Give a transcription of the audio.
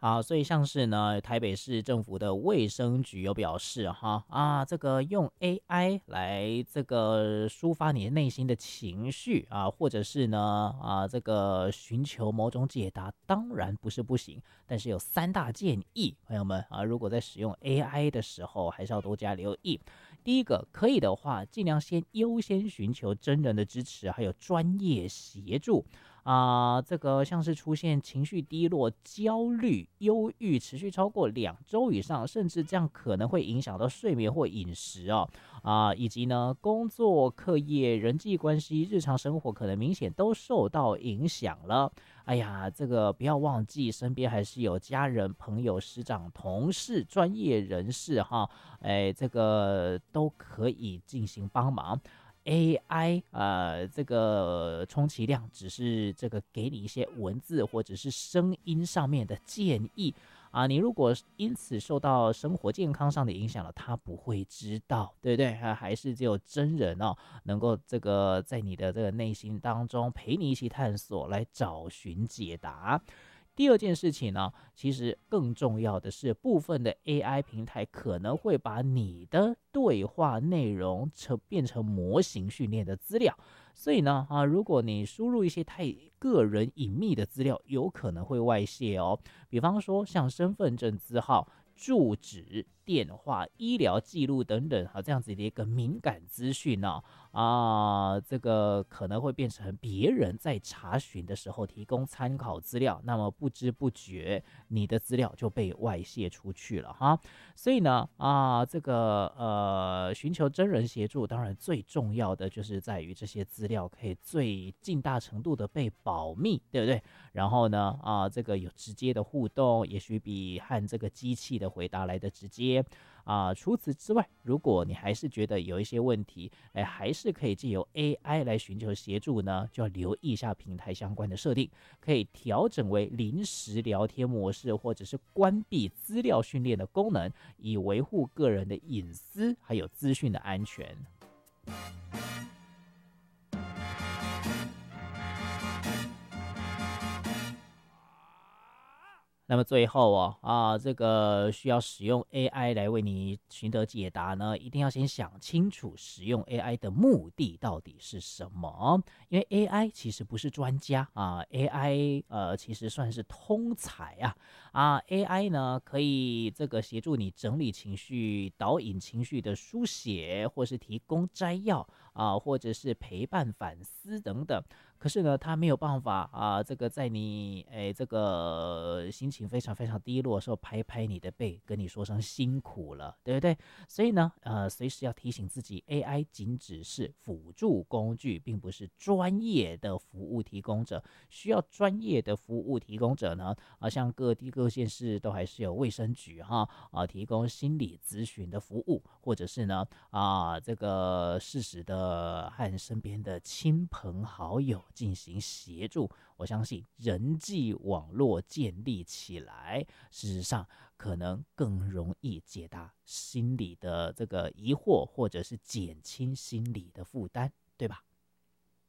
好，所以像是呢，台北市政府的卫生局有表示这个用 AI 来这个抒发你内心的情绪或者是呢这个寻求某种解答，当然不是不行，但是有三大建议，朋友们如果在使用 AI 的时候，还是要多加留意。第一个，可以的话，尽量先优先寻求真人的支持，还有专业协助。这个像是出现情绪低落、焦虑、忧郁，持续超过2周以上，甚至这样可能会影响到睡眠或饮食以及呢工作、课业、人际关系、日常生活可能明显都受到影响了。哎呀，这个不要忘记，身边还是有家人、朋友、师长、同事、专业人士这个都可以进行帮忙。AI 这个充其量只是这个给你一些文字或者是声音上面的建议你如果因此受到生活健康上的影响了，他不会知道，对不对？还是只有真人能够这个在你的这个内心当中陪你一起探索，来找寻解答。第二件事情呢，其实更重要的是，部分的 AI 平台可能会把你的对话内容变成模型训练的资料，所以呢，如果你输入一些太个人隐秘的资料，有可能会外泄哦。比方说像身份证字号、住址、电话、医疗记录等等这样子的一个敏感资讯这个可能会变成别人在查询的时候提供参考资料，那么不知不觉你的资料就被外泄出去了所以呢这个寻求真人协助，当然最重要的就是在于这些资料可以最尽大程度的被保密，对不对？然后呢这个有直接的互动，也许比和这个机器的回答来的直接除此之外，如果你还是觉得有一些问题，还是可以借由 AI 来寻求协助呢，就要留意一下平台相关的设定，可以调整为临时聊天模式，或者是关闭资料训练的功能，以维护个人的隐私还有资讯的安全。那么最后这个需要使用 AI 来为你寻得解答呢，一定要先想清楚使用 AI 的目的到底是什么。因为 AI 其实不是专家AI 其实算是通才AI 呢可以这个协助你整理情绪、导引情绪的书写，或是提供摘要或者是陪伴反思等等。可是呢，它没有办法这个在你这个心情非常非常低落的时候，拍拍你的背，跟你说声辛苦了，对不对？所以呢，随时要提醒自己 ，AI 仅只是辅助工具，并不是专业的服务提供者。需要专业的服务提供者呢，像各地各县市都还是有卫生局提供心理咨询的服务，或者是呢这个适时的和身边的亲朋好友进行协助。我相信人际网络建立起来，事实上可能更容易解答心理的这个疑惑，或者是减轻心理的负担，对吧？